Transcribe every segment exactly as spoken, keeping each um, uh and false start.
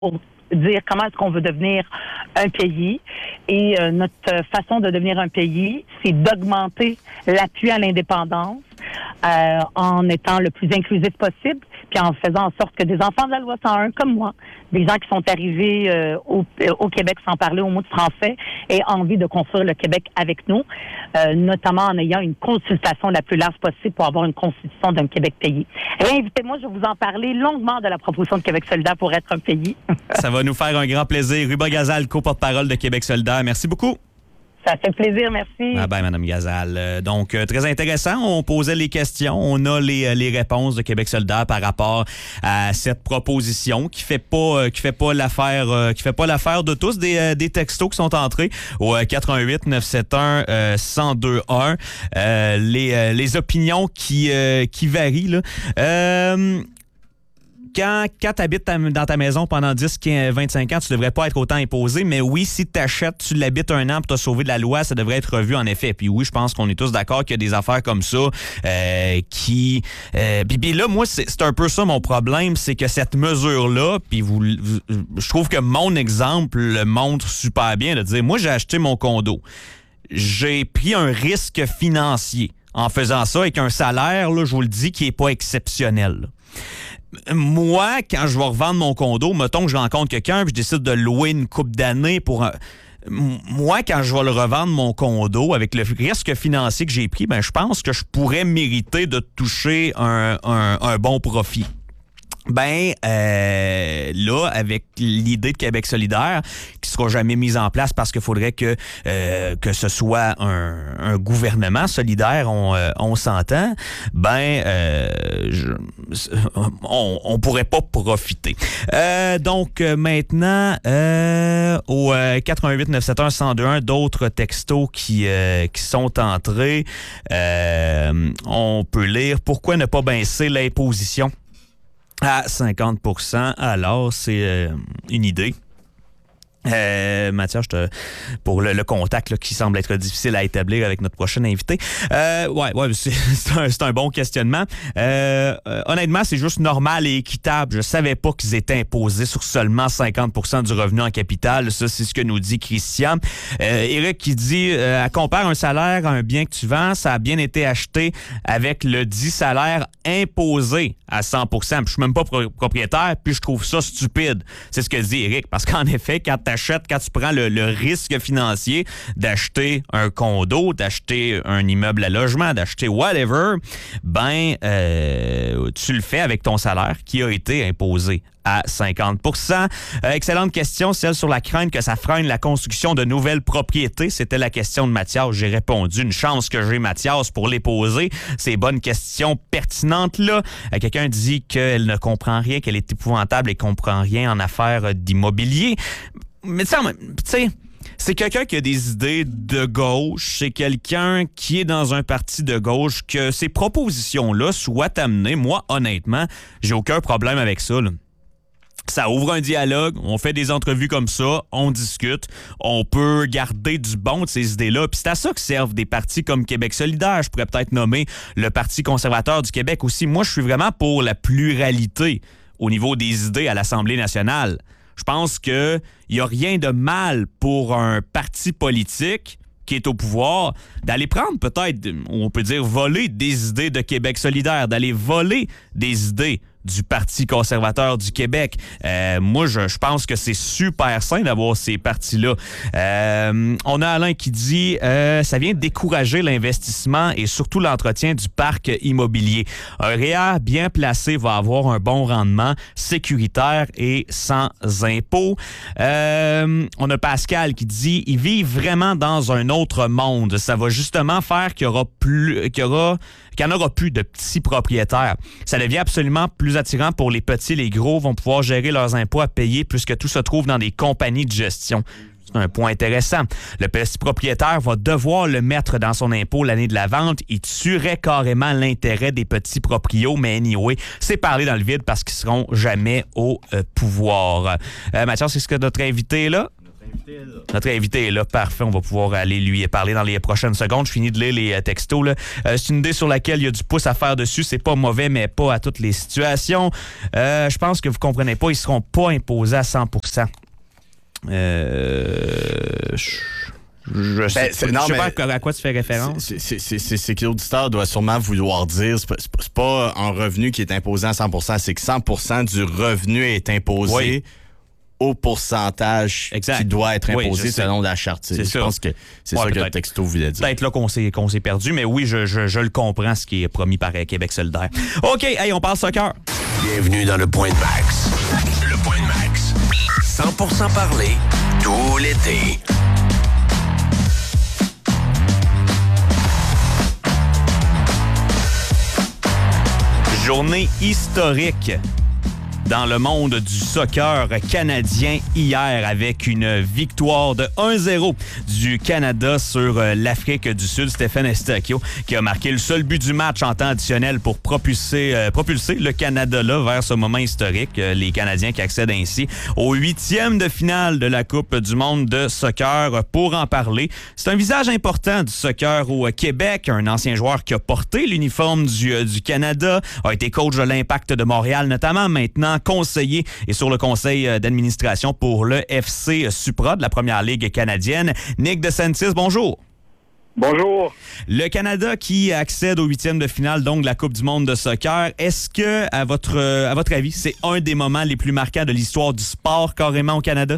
pour dire comment est-ce qu'on veut devenir un pays. Et euh, notre façon de devenir un pays, c'est d'augmenter l'appui à l'indépendance euh, en étant le plus inclusif possible, puis en faisant en sorte que des enfants de la loi cent un, comme moi, des gens qui sont arrivés euh, au, au Québec sans parler au mot de français, aient envie de construire le Québec avec nous, euh, notamment en ayant une consultation la plus large possible pour avoir une constitution d'un Québec pays. Et invitez-moi, je vais vous en parler longuement de la proposition de Québec solidaire pour être un pays. Ça va nous faire un grand plaisir. Ruba Gazal, co-porte-parole de Québec solidaire. Merci beaucoup. Ça fait plaisir, merci. Ah ben, Mme Gazal. Euh, donc, euh, très intéressant. On posait les questions. On a les, les réponses de Québec solidaire par rapport à cette proposition qui fait pas euh, qui fait pas l'affaire euh, qui fait pas l'affaire de tous. Des, euh, des textos qui sont entrés au euh, quatre un huit neuf sept un un zéro deux un. Euh, les, euh, les opinions qui, euh, qui varient, là. Euh, Quand, quand tu habites dans ta maison pendant dix, quinze, vingt-cinq ans, tu devrais pas être autant imposé. Mais oui, si tu achètes, tu l'habites un an pour te sauver de la loi, ça devrait être revu en effet. Puis oui, je pense qu'on est tous d'accord qu'il y a des affaires comme ça euh, qui... Euh, puis, puis là, moi, c'est, c'est un peu ça mon problème, c'est que cette mesure-là, puis vous, vous, je trouve que mon exemple le montre super bien, de dire, moi, j'ai acheté mon condo. J'ai pris un risque financier en faisant ça avec un salaire, là, je vous le dis, qui est pas exceptionnel, là. Moi, quand je vais revendre mon condo, mettons que je rencontre quelqu'un et je décide de louer une couple d'années pour un... Moi, quand je vais le revendre, mon condo, avec le risque financier que j'ai pris, ben, je pense que je pourrais mériter de toucher un, un, un bon profit. Ben, euh, là, avec l'idée de Québec solidaire, qui sera jamais mise en place parce qu'il faudrait que euh, que ce soit un, un gouvernement solidaire, on, euh, on s'entend, ben, euh, je, on, on pourrait pas profiter. Euh, donc, maintenant, euh, au euh, quatre un huit neuf sept un un zéro deux un, d'autres textos qui, euh, qui sont entrés. Euh, on peut lire « Pourquoi ne pas baisser l'imposition ?» à cinquante pour cent, alors c'est euh, une idée. Euh, Mathieu, je te, pour le, le contact là, qui semble être difficile à établir avec notre prochain invité. Euh, ouais, ouais, c'est, c'est, un, c'est un bon questionnement. Euh, euh, honnêtement, c'est juste normal et équitable. Je savais pas qu'ils étaient imposés sur seulement cinquante pour cent du revenu en capital. Ça, c'est ce que nous dit Christian. Euh, Éric qui dit, euh, elle compare un salaire à un bien que tu vends, ça a bien été acheté avec le dit salaire imposé à cent pour cent. Puis je suis même pas pro- propriétaire, puis je trouve ça stupide. C'est ce que dit Éric, parce qu'en effet, quand t'achètes, quand tu prends le, le risque financier d'acheter un condo, d'acheter un immeuble à logement, d'acheter whatever, ben, euh, tu le fais avec ton salaire qui a été imposé à cinquante pour cent. Euh, excellente question, celle sur la crainte que ça freine la construction de nouvelles propriétés. C'était la question de Mathias. J'ai répondu. Une chance que j'ai, Mathias, pour les poser. Ces bonnes questions pertinentes-là. Euh, quelqu'un dit qu'elle ne comprend rien, qu'elle est épouvantable et comprend rien en affaires d'immobilier. Mais tu sais, c'est quelqu'un qui a des idées de gauche, c'est quelqu'un qui est dans un parti de gauche, que ces propositions-là soient amenées. Moi, honnêtement, j'ai aucun problème avec ça, là. Ça ouvre un dialogue, on fait des entrevues comme ça, on discute, on peut garder du bon de ces idées-là. Puis c'est à ça que servent des partis comme Québec solidaire. Je pourrais peut-être nommer le Parti conservateur du Québec aussi. Moi, je suis vraiment pour la pluralité au niveau des idées à l'Assemblée nationale. Je pense qu'il n'y a rien de mal pour un parti politique qui est au pouvoir d'aller prendre peut-être, on peut dire, voler des idées de Québec solidaire, d'aller voler des idées du Parti conservateur du Québec. Euh, moi, je, je pense que c'est super sain d'avoir ces partis-là. Euh, on a Alain qui dit euh, ça vient décourager l'investissement et surtout l'entretien du parc immobilier. Un R E E R bien placé va avoir un bon rendement, sécuritaire et sans impôts. Euh, on a Pascal qui dit ils vivent vraiment dans un autre monde. Ça va justement faire qu'il y aura plus, qu'il y aura qu'il n'y en aura plus de petits propriétaires. Ça devient absolument plus attirant pour les petits. Les gros vont pouvoir gérer leurs impôts à payer puisque tout se trouve dans des compagnies de gestion. C'est un point intéressant. Le petit propriétaire va devoir le mettre dans son impôt l'année de la vente. Il tuerait carrément l'intérêt des petits proprios, mais anyway, c'est parler dans le vide parce qu'ils seront jamais au euh, pouvoir. Euh, Mathias, c'est ce que notre invité est là? Notre invité Notre invité est là, parfait. On va pouvoir aller lui parler dans les prochaines secondes. Je finis de lire les textos. Là. Euh, c'est une idée sur laquelle il y a du pouce à faire dessus. C'est pas mauvais, mais pas à toutes les situations. Euh, je pense que vous comprenez pas. Ils seront pas imposés à cent pour cent. Euh... Je... Je sais, ben, c'est, non, je sais mais, pas à quoi tu fais référence. C'est, c'est, c'est, c'est, c'est que l'auditeur doit sûrement vouloir dire, c'est pas, c'est pas un revenu qui est imposé à cent pour cent, c'est que cent pour cent du revenu est imposé oui. au pourcentage exact. Qui doit être imposé oui, selon la charte. C'est je sûr. pense que c'est ouais, ça que le texto voulait dire. Peut-être là qu'on s'est, qu'on s'est perdu, mais oui, je, je, je le comprends, ce qui est promis par Québec solidaire. OK, hey, on parle soccer. Bienvenue dans le Point de Max. Le Point de Max. cent pour cent parlé tout l'été. Journée historique dans le monde du soccer canadien hier avec une victoire de un zéro du Canada sur l'Afrique du Sud. Stéphane Eustáquio qui a marqué le seul but du match en temps additionnel pour propulser, euh, propulser le Canada là vers ce moment historique. Les Canadiens qui accèdent ainsi au huitième de finale de la Coupe du monde de soccer. Pour en parler, c'est un visage important du soccer au Québec, un ancien joueur qui a porté l'uniforme du, du Canada, a été coach de l'Impact de Montréal notamment, maintenant conseiller et sur le conseil d'administration pour le F C Supra de la Première Ligue canadienne. Nick DeSantis, bonjour. Bonjour. Le Canada qui accède au huitième de finale donc de la Coupe du monde de soccer, est-ce que, à votre, à votre avis, c'est un des moments les plus marquants de l'histoire du sport carrément au Canada?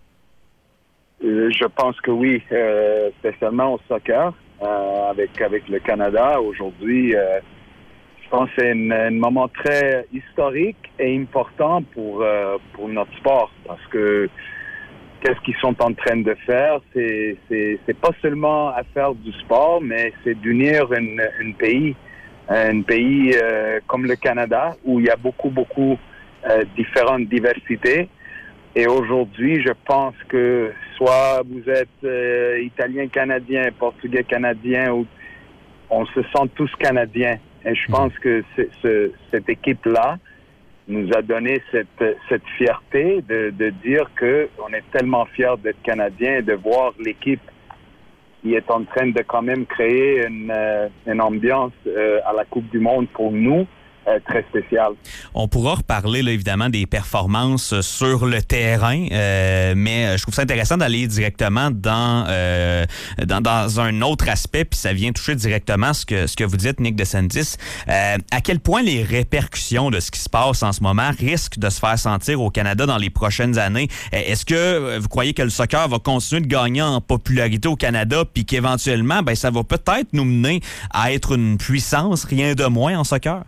Euh, je pense que oui, euh, spécialement au soccer, euh, avec, avec le Canada aujourd'hui. Euh, Je pense que c'est un moment très historique et important pour euh, pour notre sport parce que qu'est-ce qu'ils sont en train de faire, c'est c'est c'est pas seulement à faire du sport, mais c'est d'unir une un pays, un pays euh, comme le Canada où il y a beaucoup beaucoup euh, différentes diversités. Et aujourd'hui, je pense que soit vous êtes euh, italien canadien, portugais canadien, ou on se sent tous canadiens. Et je pense que c'est, ce, cette équipe-là nous a donné cette, cette fierté de, de dire qu'on est tellement fiers d'être Canadiens et de voir l'équipe qui est en train de quand même créer une, une ambiance euh, à la Coupe du monde pour nous. Très spécial. On pourra reparler là, évidemment des performances sur le terrain, euh, mais je trouve ça intéressant d'aller directement dans, euh, dans dans un autre aspect, puis ça vient toucher directement ce que ce que vous dites, Nick DeSantis. Euh, à quel point les répercussions de ce qui se passe en ce moment risquent de se faire sentir au Canada dans les prochaines années? Est-ce que vous croyez que le soccer va continuer de gagner en popularité au Canada, puis qu'éventuellement, ben ça va peut-être nous mener à être une puissance, rien de moins en soccer?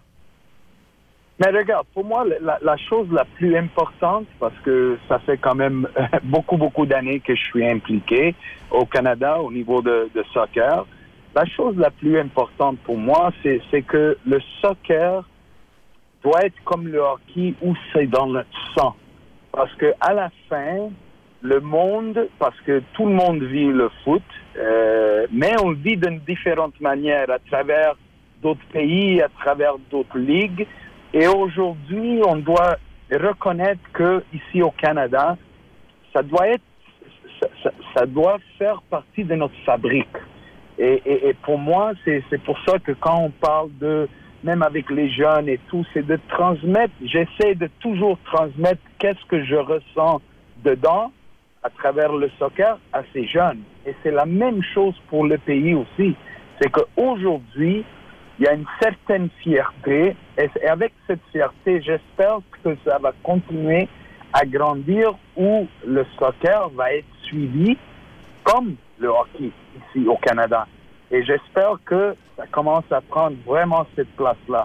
Mais regarde, pour moi, la, la chose la plus importante, parce que ça fait quand même beaucoup, beaucoup d'années que je suis impliqué au Canada au niveau de, de soccer, la chose la plus importante pour moi, c'est, c'est que le soccer doit être comme le hockey où c'est dans notre sang. Parce que à la fin, le monde, parce que tout le monde vit le foot, euh, mais on le vit d'une différente manière à travers d'autres pays, à travers d'autres ligues. Et aujourd'hui, on doit reconnaître que ici au Canada, ça doit être, ça, ça, ça doit faire partie de notre fabrique. Et, et, et pour moi, c'est, c'est pour ça que quand on parle de, même avec les jeunes et tout, c'est de transmettre. J'essaie de toujours transmettre qu'est-ce que je ressens dedans à travers le soccer à ces jeunes. Et c'est la même chose pour le pays aussi. C'est qu'aujourd'hui, il y a une certaine fierté, et avec cette fierté, j'espère que ça va continuer à grandir où le soccer va être suivi comme le hockey ici au Canada. Et j'espère que ça commence à prendre vraiment cette place-là.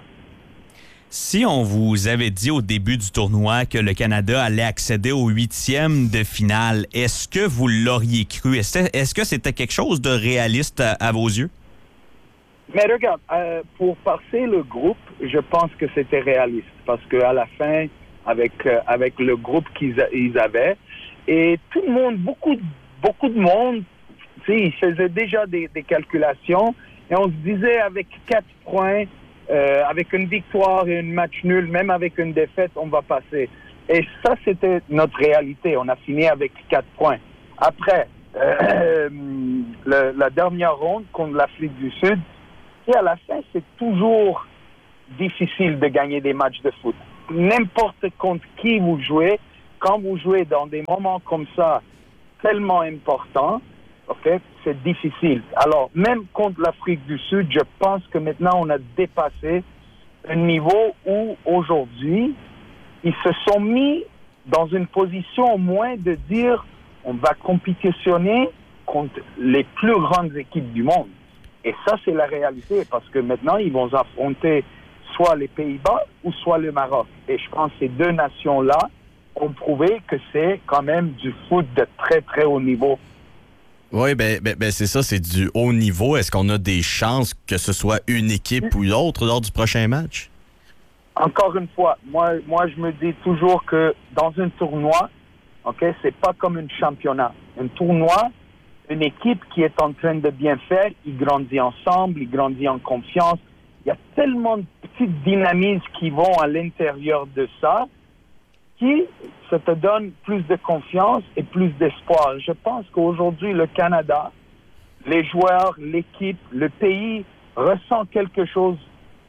Si on vous avait dit au début du tournoi que le Canada allait accéder au huitième de finale, est-ce que vous l'auriez cru? Est-ce, est-ce que c'était quelque chose de réaliste à, à vos yeux? Mais regarde, euh, pour passer le groupe, je pense que c'était réaliste parce qu'à la fin, avec euh, avec le groupe qu'ils a, ils avaient, et tout le monde, beaucoup beaucoup de monde, tu sais, ils faisaient déjà des, des calculations et on se disait avec quatre points, euh, avec une victoire et un match nul, même avec une défaite, on va passer. Et ça, c'était notre réalité. On a fini avec quatre points. Après, euh, le, la dernière ronde contre l'Afrique du Sud, et à la fin, c'est toujours difficile de gagner des matchs de foot. N'importe contre qui vous jouez, quand vous jouez dans des moments comme ça, tellement importants, okay, c'est difficile. Alors, même contre l'Afrique du Sud, je pense que maintenant, on a dépassé un niveau où, aujourd'hui, ils se sont mis dans une position au moins de dire on va compétitionner contre les plus grandes équipes du monde. Et ça, c'est la réalité, parce que maintenant, ils vont affronter soit les Pays-Bas ou soit le Maroc. Et je pense que ces deux nations-là ont prouvé que c'est quand même du foot de très, très haut niveau. Oui, ben, ben, ben c'est ça, c'est du haut niveau. Est-ce qu'on a des chances que ce soit une équipe ou l'autre lors du prochain match? Encore une fois, moi, moi je me dis toujours que dans un tournoi, ok, c'est pas comme un championnat. Un tournoi, une équipe qui est en train de bien faire, il grandit ensemble, il grandit en confiance. Il y a tellement de petites dynamismes qui vont à l'intérieur de ça qui, ça te donne plus de confiance et plus d'espoir. Je pense qu'aujourd'hui, le Canada, les joueurs, l'équipe, le pays ressent quelque chose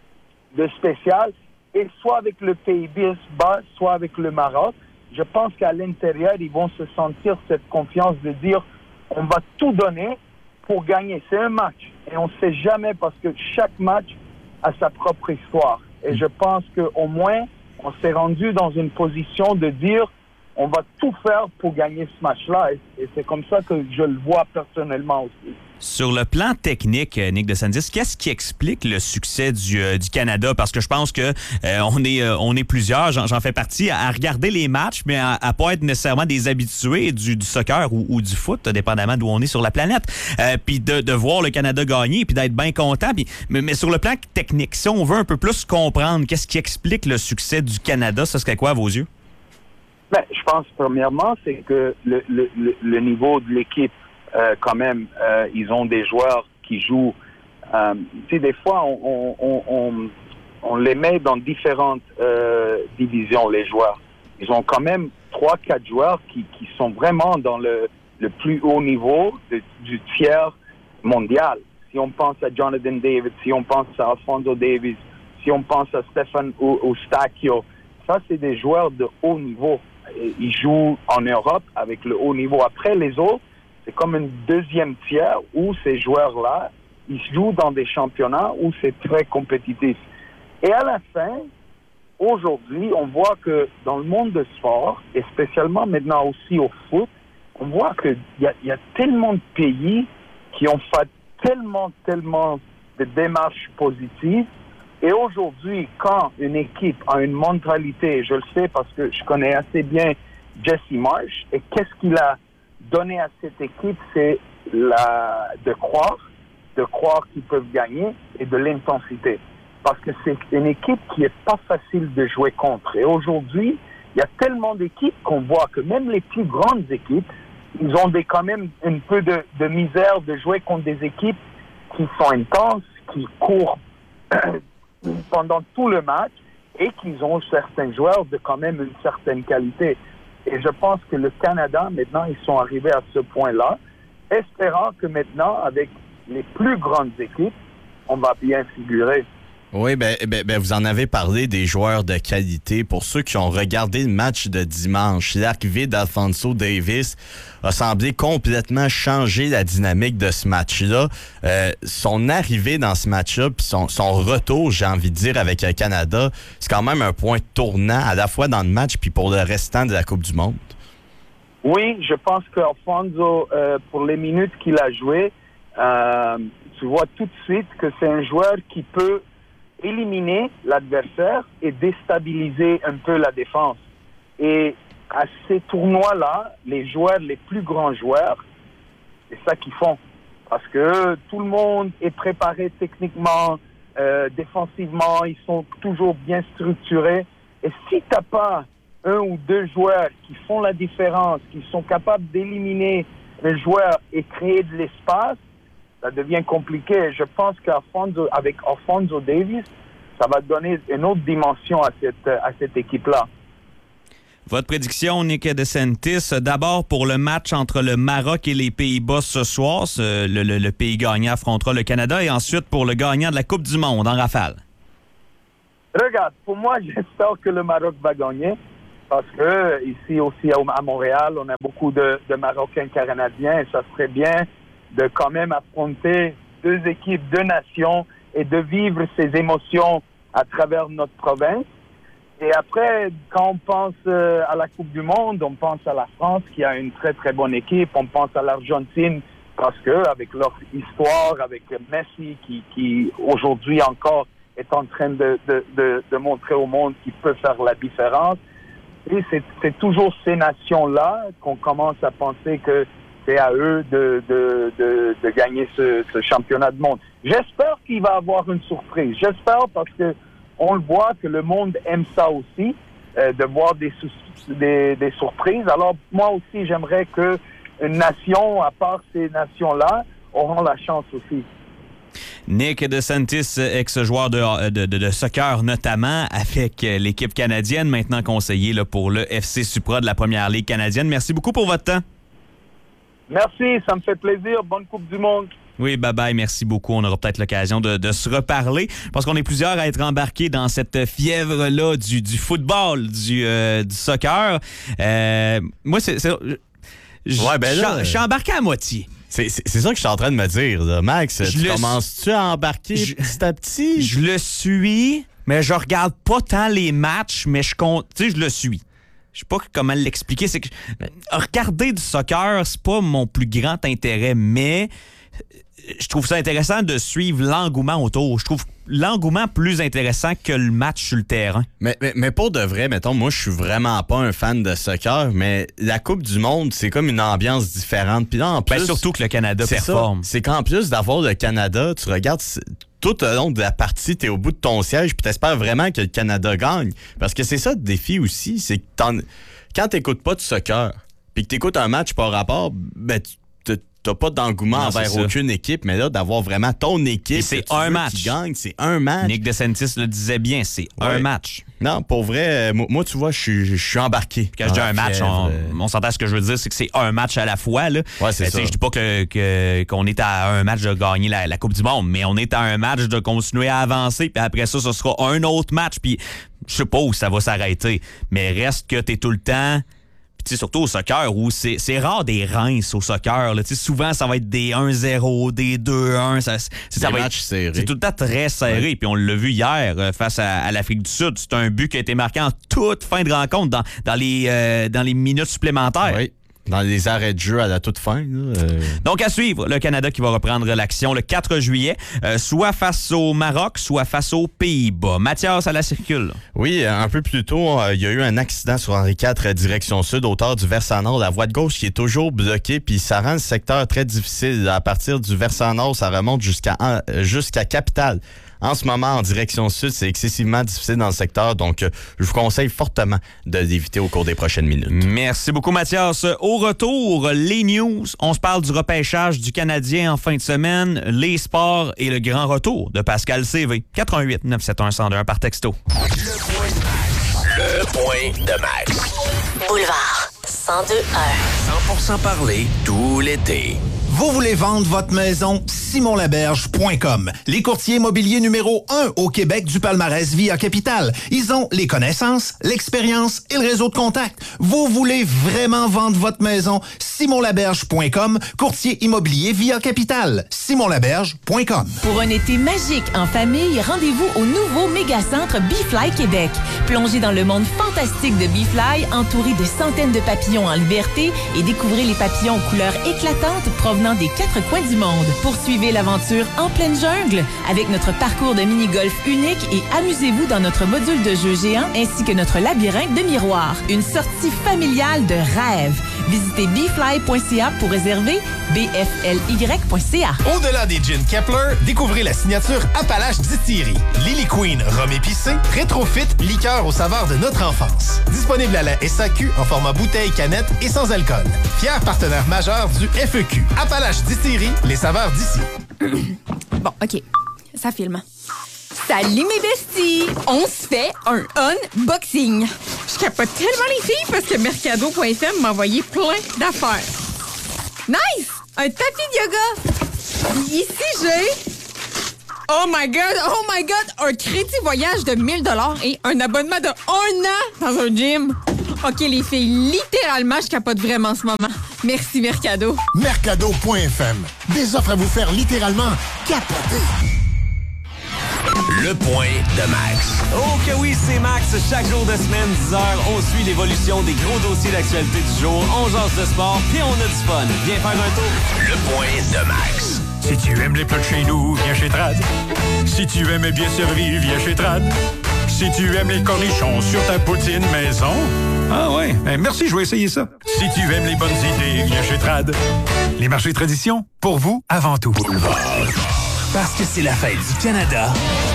de spécial. Et soit avec le Pays-Bas, soit avec le Maroc, je pense qu'à l'intérieur, ils vont se sentir cette confiance de dire on va tout donner pour gagner. C'est un match. Et on ne sait jamais parce que chaque match a sa propre histoire. Et je pense qu'au moins, on s'est rendu dans une position de dire on va tout faire pour gagner ce match-là. Et, et c'est comme ça que je le vois personnellement aussi. Sur le plan technique, Nick DeSantis, qu'est-ce qui explique le succès du, euh, du Canada? Parce que je pense que euh, on est euh, on est plusieurs, j'en, j'en fais partie, à, à regarder les matchs, mais à, à pas être nécessairement des habitués du, du soccer ou, ou du foot, dépendamment d'où on est sur la planète. Euh, puis de, de voir le Canada gagner, puis d'être bien content. Puis, mais, mais sur le plan technique, si on veut un peu plus comprendre, qu'est-ce qui explique le succès du Canada, ce serait quoi à vos yeux? Ben, je pense, premièrement, c'est que le, le, le, le niveau de l'équipe, euh, quand même, euh, ils ont des joueurs qui jouent. Euh, tu sais, des fois, on, on, on, on les met dans différentes euh, divisions, les joueurs. Ils ont quand même trois, quatre joueurs qui, qui sont vraiment dans le, le plus haut niveau de, du tiers mondial. Si on pense à Jonathan David, si on pense à Alphonso Davies, si on pense à Stefan Eustáquio, ça, c'est des joueurs de haut niveau. Ils jouent en Europe avec le haut niveau. Après, les autres, c'est comme une deuxième tiers où ces joueurs-là, ils jouent dans des championnats où c'est très compétitif. Et à la fin, aujourd'hui, on voit que dans le monde de sport, et spécialement maintenant aussi au foot, on voit qu'il y a, y a tellement de pays qui ont fait tellement, tellement de démarches positives. Et aujourd'hui, quand une équipe a une mentalité, je le sais parce que je connais assez bien Jesse Marsh, et qu'est-ce qu'il a donné à cette équipe, c'est la, de croire, de croire qu'ils peuvent gagner et de l'intensité. Parce que c'est une équipe qui est pas facile de jouer contre. Et aujourd'hui, il y a tellement d'équipes qu'on voit que même les plus grandes équipes, ils ont des, quand même un peu de, de misère de jouer contre des équipes qui sont intenses, qui courent pendant tout le match et qu'ils ont certains joueurs de quand même une certaine qualité. Et je pense que le Canada, maintenant, ils sont arrivés à ce point-là, espérant que maintenant, avec les plus grandes équipes, on va bien figurer. Oui, ben, ben, ben vous en avez parlé des joueurs de qualité. Pour ceux qui ont regardé le match de dimanche, l'arrivée d'Alphonso Davies a semblé complètement changer la dynamique de ce match-là. Euh, son arrivée dans ce match-là, puis son, son retour, j'ai envie de dire, avec le Canada, c'est quand même un point tournant à la fois dans le match puis pour le restant de la Coupe du Monde. Oui, je pense qu'Alphonso, euh, pour les minutes qu'il a joué, euh, tu vois tout de suite que c'est un joueur qui peut éliminer l'adversaire et déstabiliser un peu la défense. Et à ces tournois-là, les joueurs, les plus grands joueurs, c'est ça qu'ils font. Parce que tout le monde est préparé techniquement, euh, défensivement, ils sont toujours bien structurés. Et si tu n'as pas un ou deux joueurs qui font la différence, qui sont capables d'éliminer un joueur et créer de l'espace, ça devient compliqué. Je pense qu'Alphonso, avec Alphonso Davies, ça va donner une autre dimension à cette, à cette équipe-là. Votre prédiction, Nick DeSantis, d'abord pour le match entre le Maroc et les Pays-Bas ce soir. Ce, le, le, le pays gagnant affrontera le Canada et ensuite pour le gagnant de la Coupe du Monde en rafale. Regarde, pour moi, j'espère que le Maroc va gagner parce que ici aussi à Montréal, on a beaucoup de, de Marocains canadiens et ça serait bien de quand même affronter deux équipes, deux nations et de vivre ces émotions à travers notre province. Et après, quand on pense euh, à la Coupe du Monde, on pense à la France qui a une très très bonne équipe, on pense à l'Argentine parce que avec leur histoire, avec Messi qui, qui aujourd'hui encore est en train de, de, de, de montrer au monde qu'il peut faire la différence. Et c'est, c'est toujours ces nations-là qu'on commence à penser que c'est à eux de, de, de, de gagner ce, ce championnat du monde. J'espère qu'il va y avoir une surprise. J'espère parce que on le voit que le monde aime ça aussi, euh, de voir des, des, des surprises. Alors, moi aussi, j'aimerais que une nation, à part ces nations-là, auront la chance aussi. Nick DeSantis, ex-joueur de, de, de, de soccer notamment, avec l'équipe canadienne, maintenant conseiller là, pour le F C Supra de la Première Ligue canadienne. Merci beaucoup pour votre temps. Merci, ça me fait plaisir. Bonne Coupe du Monde. Oui, bye-bye, merci beaucoup. On aura peut-être l'occasion de, de se reparler parce qu'on est plusieurs à être embarqués dans cette fièvre-là du, du football, du, euh, du soccer. Euh, moi, c'est... c'est je ouais, ben là, suis embarqué à moitié. C'est, c'est, c'est ça que je suis en train de me dire, là. Max. Je tu commences-tu à embarquer je, petit à petit? Je le suis, mais je regarde pas tant les matchs, mais je compte... Tu sais, je le suis. Je sais pas comment l'expliquer. C'est que regarder du soccer, c'est pas mon plus grand intérêt, mais je trouve ça intéressant de suivre l'engouement autour. Je trouve l'engouement plus intéressant que le match sur le terrain. Mais, mais, mais pour de vrai, mettons, moi, je suis vraiment pas un fan de soccer, mais la Coupe du Monde, c'est comme une ambiance différente. Puis là, en plus, ben surtout que le Canada c'est performe. Ça, c'est qu'en plus d'avoir le Canada, tu regardes tout au long de la partie, t'es au bout de ton siège, puis t'espères vraiment que le Canada gagne. Parce que c'est ça le défi aussi, c'est que t'en... quand t'écoutes pas de soccer, puis que t'écoutes un match par rapport, ben tu t'as pas d'engouement non, envers aucune équipe, mais là, d'avoir vraiment ton équipe c'est un match. Qui gagne, c'est un match. Nick DeSantis le disait bien, c'est ouais. un match. Non, pour vrai, moi, moi tu vois, je suis, je suis embarqué. Quand je dis un match, on, on s'entend ce que je veux dire, c'est que c'est un match à la fois. Là. Ouais, c'est euh, ça. Je dis pas que, que, qu'on est à un match de gagner la, la Coupe du Monde, mais on est à un match de continuer à avancer, puis après ça, ce sera un autre match, puis je sais pas où ça va s'arrêter, mais reste que t'es tout le temps... surtout au soccer, où c'est, c'est rare des rinces au soccer. Là. Souvent, ça va être des un zéro, des deux un. Ça, c'est, ça va être, c'est tout le temps très serré. Ouais. Puis on l'a vu hier euh, face à, à l'Afrique du Sud. C'est un but qui a été marqué en toute fin de rencontre, dans, dans, les, euh, dans les minutes supplémentaires. Oui. Dans les arrêts de jeu à la toute fin. Là, euh... Donc, à suivre, le Canada qui va reprendre l'action le quatre juillet, euh, soit face au Maroc, soit face aux Pays-Bas. Mathias, à la circule. Oui, un peu plus tôt, euh, il y a eu un accident sur Henri quatre, direction sud, hauteur du versant nord. La voie de gauche qui est toujours bloquée, puis ça rend le secteur très difficile. À partir du versant nord, ça remonte jusqu'à, euh, jusqu'à Capitale. En ce moment, en direction sud, c'est excessivement difficile dans le secteur, donc euh, je vous conseille fortement de l'éviter au cours des prochaines minutes. Merci beaucoup, Mathias. Au retour, les news. On se parle du repêchage du Canadien en fin de semaine, les sports et le grand retour de Pascal C V. quatre un huit neuf sept un un zéro un par texto. Le point de Max. Le point de Max. Boulevard cent deux un. cent pour cent parler tout l'été. Vous voulez vendre votre maison? Simon Laberge point com. Les courtiers immobiliers numéro un au Québec du palmarès Via Capital. Ils ont les connaissances, l'expérience et le réseau de contacts. Vous voulez vraiment vendre votre maison? Simon Laberge point com. Courtier immobilier Via Capital. Simon Laberge point com. Pour un été magique en famille, rendez-vous au nouveau méga-centre B-Fly Québec. Plongez dans le monde fantastique de B-Fly, entouré de centaines de papillons en liberté et découvrez les papillons aux couleurs éclatantes provenant des quatre coins du monde. Poursuivez l'aventure en pleine jungle avec notre parcours de mini-golf unique et amusez-vous dans notre module de jeu géant ainsi que notre labyrinthe de miroirs. Une sortie familiale de rêve. Visitez b fly point c a pour réserver, b f l y point c a. Au-delà des gins Kepler, découvrez la signature Appalache Distillery. Lily Queen, rhum épicé, rétrofit, liqueur aux saveurs de notre enfance. Disponible à la S A Q en format bouteille, canette et sans alcool. Fier partenaire majeur du F E Q. Appalache Distillery, les saveurs d'ici. Bon, OK. Ça filme. Salut mes besties! On se fait un unboxing. Je capote tellement les filles parce que Mercado point F M m'a envoyé plein d'affaires. Nice! Un tapis de yoga. Ici, j'ai... Oh my God! Oh my God! Un crédit voyage de mille dollars et un abonnement de un an dans un gym. OK, les filles, littéralement, je capote vraiment en ce moment. Merci, Mercado. Mercado point F M. Des offres à vous faire littéralement capoter. Le point de Max. Oh que oui, c'est Max. Chaque jour de semaine, dix heures, on suit l'évolution des gros dossiers d'actualité du jour. On jase de sport, puis on a du fun. Viens faire un tour. Le point de Max. Si tu aimes les plats de chez nous, viens chez Trad. Si tu aimes bien servi, viens chez Trad. Si tu aimes les cornichons sur ta poutine maison... Ah ouais, ben merci, je vais essayer ça. Si tu aimes les bonnes idées, viens chez Trad. Les marchés tradition, pour vous, avant tout. Parce que c'est la fête du Canada.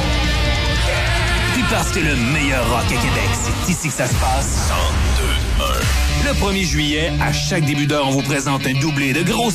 Puis parce que le meilleur rock à Québec, c'est ici que ça se passe. cent deux un. Le premier juillet, à chaque début d'heure, on vous présente un doublé de grosses